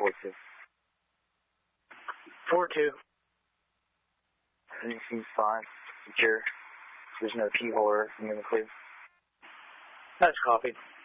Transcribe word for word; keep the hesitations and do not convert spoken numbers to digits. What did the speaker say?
four two. four two. Everything seems fine. Secure. There's no keyhole or anything in the clear. That's copied.